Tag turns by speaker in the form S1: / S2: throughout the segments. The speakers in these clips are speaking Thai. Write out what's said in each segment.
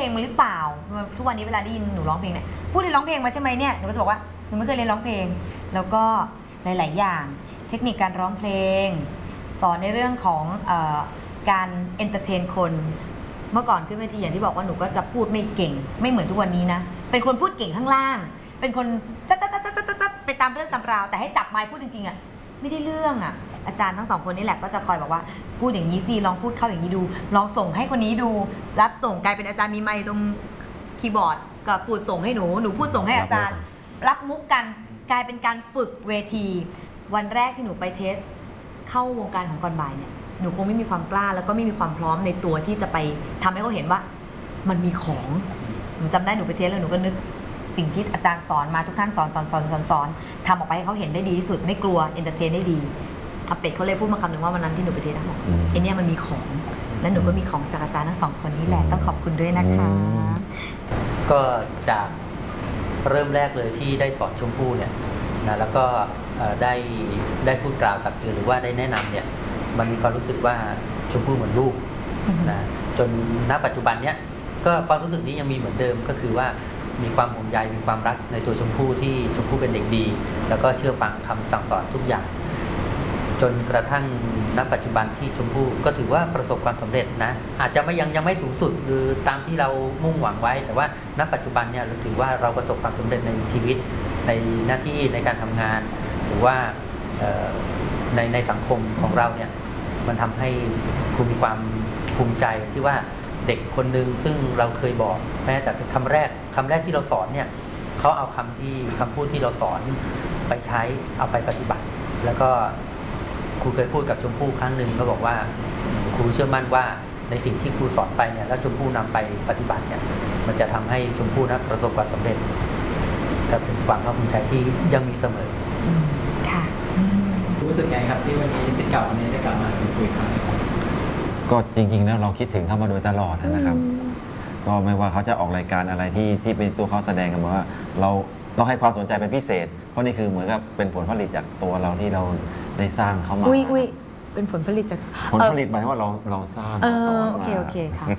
S1: งมาหรือเปล่าทุกวันนี้เวลาได้ยินหนูร้องเพลงเนี่ยพูดเรียนร้องเพลงมาใช่ไหมเนี่ยหนูก็จะบอกว่าหนูไม่เคยเรียนร้องเพลงแล้วก็หลายๆอย่างเทคนิคการร้องเพลงสอนในเรื่องของการเอนเตอร์เทนคนเมื่อก่อนขึ้นเวทีอย่างที่บอกว่าหนูก็จะพูดไม่เก่งไม่เหมือนทุกวันนี้นะเป็นคนพูดเก่งข้างล่างเป็นคนจัดไปตามเรื่องตามราวแต่ให้จับไมค์พูดจริงๆอ่ะไม่ได้เรื่องอ่ะอาจารย์ทั้งสองคนนี่แหละก็จะคอยบอกว่าพูดอย่างนี้สิลองพูดเข้าอย่างนี้ดูลองส่งให้คนนี้ดูรับส่งกลายเป็นอาจารย์มีไมค์ตรงคีย์บอร์ดกับพูดส่งให้หนูพูดส่งให้อาจารย์รับมุกกันกลายเป็นการฝึกเวทีวันแรกที่หนูไปเทสเข้าวงการของก่อนบ่ายเนี่ยหนูคงไม่มีความกล้าแล้วก็ไม่มีความพร้อมในตัวที่จะไปทำให้เขาเห็นว่ามันมีของหนูจำได้หนูไปเทสแล้วหนูก็นึกสิ่งที่อาจารย์สอนมาทุกท่านสอนทำออกไปให้เขาเห็นได้ดีที่สุดไม่กลัวเอนเตอร์เทนได้ดีอาเป็ดเขาเลยพูดมาคำหนึ่งว่าวันนั้นที่หนูไปเทสนะบอกไอ้เนี่ยมันมีของและหนูก็มีของจากอาจารย์ทั้งสองคนนี้แหละต้องขอบคุณด้วยนะคะ
S2: ก็จากเริ่มแรกเลยที่ได้สอนชมพู่เนี่ยนะแล้วก็ได้พูดกล่าวตักเตือนหรือว่าได้แนะนำเนี่ยมันมีความรู้สึกว่าชมพู่เหมือนลูกนะจนณปัจจุบันเนี้ยก็ความรู้สึกนี้ยังมีเหมือนเดิมก็คือว่ามีความห่วงใยมีความรักในตัวชมพู่ที่ชมพู่เป็นเด็กดีแล้วก็เชื่อฟังคำสั่งสอนทุกอย่างจนกระทั่งณปัจจุบันที่ชมพู่ก็ถือว่าประสบความสำเร็จนะอาจจะยังไม่สูงสุดหรือตามที่เรามุ่งหวังไว้แต่ว่าณปัจจุบันเนี่ยเราถือว่าเราประสบความสำเร็จในชีวิตในหน้าที่ในการทำงานหรือว่าในสังคมของเราเนี่ยมันทำให้คุณมีความภูมิใจที่ว่าเด็กคนหนึ่งซึ่งเราเคยบอกแม้แต่คำแรกที่เราสอนเนี่ยเขาเอาคำพูดที่เราสอนไปใช้เอาไปปฏิบัติแล้วก็ครูเคยพูดกับชมพู่ครั้งหนึ่งก็บอกว่าครูเชื่อมั่นว่าในสิ่งที่ครูสอนไปเนี่ยแล้วชมพู่นำไปปฏิบัติเนี่ยมันจะทำให้ชมพู่นะประสบความสำเร็จก็เป็นความภาคภูมิใจที่ยังมีเสมอ
S1: ค่ะ
S3: รู้สึกไงครับที่วันนี้ศิษย์เก่าวันนี้ได้กลับมาคุยกัน
S4: ก็จริงๆแล้วเราคิดถึงเขามาโดยตลอดนะครับก็ไม่ว่าเขาจะออกรายการอะไรที่เป็นตัวเขาแสดงกันว่าเราต้องให้ความสนใจเป็นพิเศษเพราะนี่คือเหมือนกับเป็นผลผลิตจากตัวเราที่เราได้สร้างเขามา
S1: อุ้ยเป็นผลผลิตจาก
S4: ผลผลิตหมายถึงว่าเราสร้างสอนมา
S1: โอเคค่ะ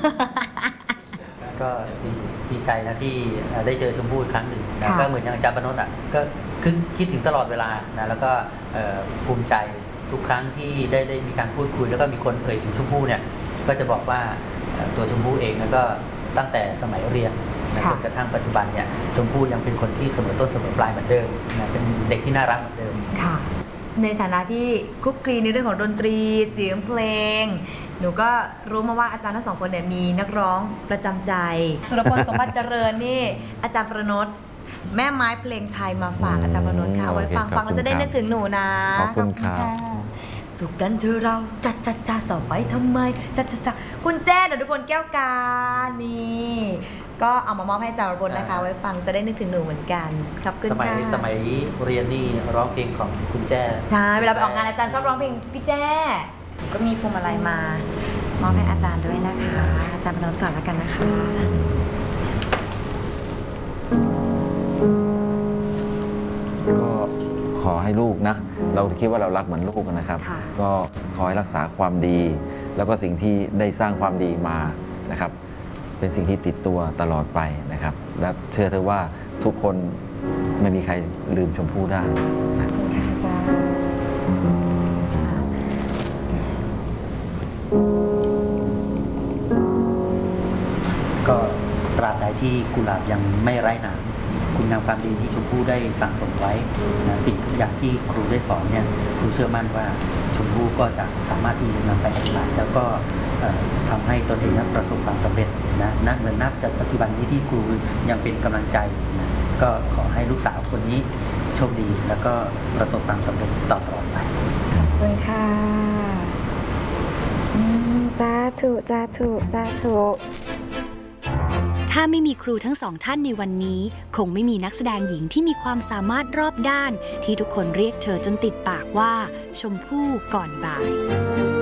S2: ก็ดีใจนะที่ได้เจอชมพู่อีกครั้งหนึ่งนะก็เหมือนอย่างอาจารย์ปนดอ่ะก็คิดถึงตลอดเวลานะแล้วก็ภูมิใจทุกครั้งที่ได้มีการพูดคุยแล้วก็มีคนเอ่ยถึงชมพู่เนี่ยก็จะบอกว่าตัวชมพู่เองแล้วก็ตั้งแต่สมัยเรียนจนกระทั่งปัจจุบันเนี่ยชมพู่ยังเป็นคนที่เสมอต้นเสมอปลายเหมือนเดิมนะเป็นเด็กที่น่ารักเหมือนเดิม
S1: ค่ะในฐานะที่คลุกคลีในเรื่องของดนตรีเสียงเพลงหนูก็รู้มาว่าอาจารย์ทั้งสองคนเนี่ยมีนักร้องประจำใจสุรพลสมบัติเจริญนี่อาจารย์ประนดแม่ไม้เพลงไทยมาฝากอาจารย์ประนดค่ะเอาไว้ฟังแล้วจะได้นึกถึงหนูนะ
S4: ขอบคุณค่ะ
S1: สุขกันเธอเราจัดสอบไปทำไมจัดคุณแจ้ดนุพลแก้วกานี่ก็เอามามอบให้อาจารย์บนนะคะไว้ฟังจะได้นึกถึงหนูเหมือนกันขอบคุณค่ะ
S2: สมัยเรียนนี่ร้องเพลงของคุณแจ้
S1: ใช่เวลาไปออกงานอาจารย์ชอบร้องเพลงพี่แจ้ก็มีพวงมาลัยมามอบให้อาจารย์ด้วยนะคะอาจารย์ประนดก่อนแล้วกันนะคะ
S4: ก็ขอให้ลูกนะเราคิดว่าเรารักเหมือนลูกนะครับก็ขอให้รักษาความดีแล้วก็สิ่งที่ได้สร้างความดีมานะครับเป็นสิ่งที่ติดตัวตลอดไปนะครับและเชื่อเถอะว่าทุกคนไม่มีใครลืมชมพู่ได้
S1: ค่ะอาจารย์
S2: ก็ตราบใดที่กุหลาบยังไม่ไร้หนามคุณงามความดีที่ชมพู่ได้สั่งสมไว้นะสิ่งทุกอย่างที่ครูได้สอนเนี่ยครูเชื่อมั่นว่าชมพู่ก็จะสามารถที่จะนำไปปฏิบัติแล้วก็ทำให้ตนเองนั้นประสบความสำเร็จนะเหมือนนับจากปัจจุบันนี้ที่ครูยังเป็นกำลังใจนะก็ขอให้ลูกสาวคนนี้โชคดีแล้วก็ประสบความสำเร็จต่อไป
S1: ขอบคุณค่ะสาธุ
S5: ถ้าไม่มีครูทั้งสองท่านในวันนี้คงไม่มีนักแสดงหญิงที่มีความสามารถรอบด้านที่ทุกคนเรียกเธอจนติดปากว่าชมพู่ก่อนบ่าย